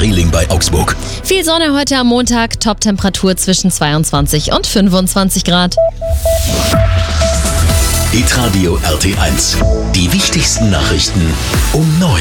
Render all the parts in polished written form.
Reling bei Augsburg. Viel Sonne heute am Montag, Top-Temperatur zwischen 22 und 25 Grad. Hitradio RT1. Die wichtigsten Nachrichten um 9.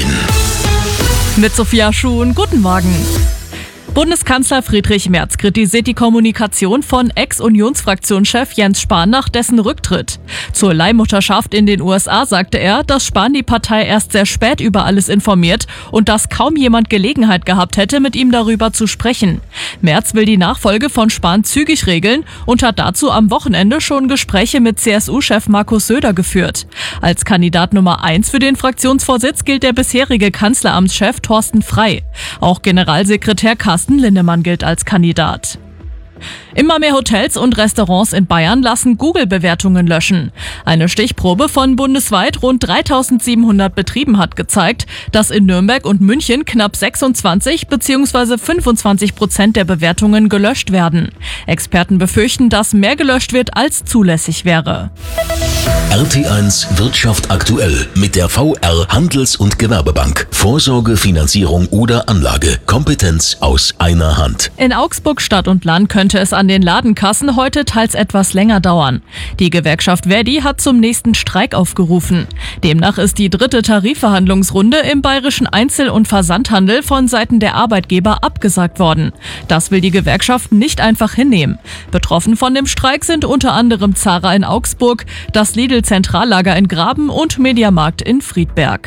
Mit Sophia Schuhn, guten Morgen. Bundeskanzler Friedrich Merz kritisiert die Kommunikation von Ex-Unionsfraktionschef Jens Spahn nach dessen Rücktritt. Zur Leihmutterschaft in den USA sagte er, dass Spahn die Partei erst sehr spät über alles informiert und dass kaum jemand Gelegenheit gehabt hätte, mit ihm darüber zu sprechen. Merz will die Nachfolge von Spahn zügig regeln und hat dazu am Wochenende schon Gespräche mit CSU-Chef Markus Söder geführt. Als Kandidat Nummer 1 für den Fraktionsvorsitz gilt der bisherige Kanzleramtschef Thorsten Frey. Auch Generalsekretär Carsten Linnemann gilt als Kandidat. Immer mehr Hotels und Restaurants in Bayern lassen Google-Bewertungen löschen. Eine Stichprobe von bundesweit rund 3.700 Betrieben hat gezeigt, dass in Nürnberg und München knapp 26 bzw. 25% der Bewertungen gelöscht werden. Experten befürchten, dass mehr gelöscht wird, als zulässig wäre. RT1 Wirtschaft aktuell mit der VR Handels- und Gewerbebank. Vorsorge, Finanzierung oder Anlage. Kompetenz aus einer Hand. In Augsburg Stadt und Land könnte es an den Ladenkassen heute teils etwas länger dauern. Die Gewerkschaft Verdi hat zum nächsten Streik aufgerufen. Demnach ist die 3. Tarifverhandlungsrunde im bayerischen Einzel- und Versandhandel von Seiten der Arbeitgeber abgesagt worden. Das will die Gewerkschaft nicht einfach hinnehmen. Betroffen von dem Streik sind unter anderem Zara in Augsburg, das Lidl-Zentrallager in Graben und Mediamarkt in Friedberg.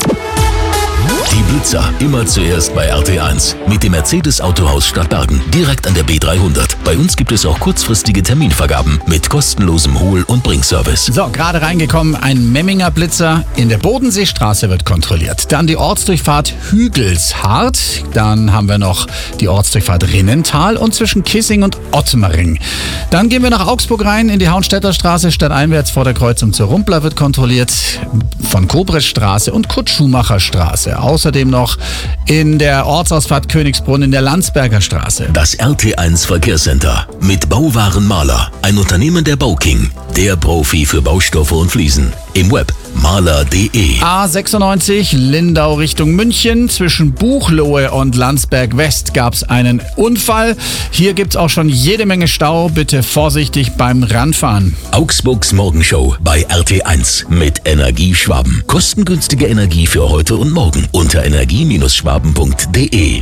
Die Blitzer immer zuerst bei RT1 mit dem Mercedes-Autohaus Stadtbergen, direkt an der B300. Bei uns gibt es auch kurzfristige Terminvergaben mit kostenlosem Hol- und Bringservice. So, gerade reingekommen, ein Memminger Blitzer in der Bodenseestraße wird kontrolliert. Dann die Ortsdurchfahrt Hügelshardt. Dann haben wir noch die Ortsdurchfahrt Rinnental und zwischen Kissing und Ottmaring. Dann gehen wir nach Augsburg rein in die Hauenstädter Straße, stadteinwärts vor der Kreuzung zur Rumpler wird kontrolliert. Von Kobrechtstraße und Kurt-Schumacher Straße. Außerdem noch in der Ortsausfahrt Königsbrunn in der Landsberger Straße. Das RT1 Verkehrscenter mit Bauwaren Maler, ein Unternehmen der Bauking, der Profi für Baustoffe und Fliesen. Im Web maler.de. A96 Lindau Richtung München. Zwischen Buchloe und Landsberg West gab es einen Unfall. Hier gibt es auch schon jede Menge Stau. Bitte vorsichtig beim Ranfahren. Augsburgs Morgenshow bei RT1 mit Energieschwaben. Kostengünstige Energie für heute und morgen unter energie-schwaben.de.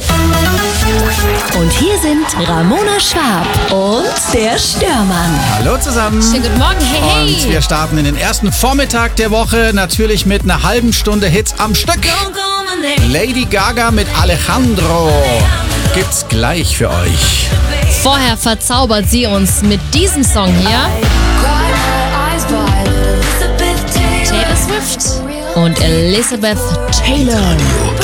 Und hier sind Ramona Schwab und der Störmann. Hallo zusammen. Schönen guten Morgen, hey, Und wir starten in den ersten Vormittag der Woche natürlich mit einer halben Stunde Hits am Stück. Lady Gaga mit Alejandro gibt's gleich für euch. Vorher verzaubert sie uns mit diesem Song hier. Taylor Swift und Elizabeth Taylor.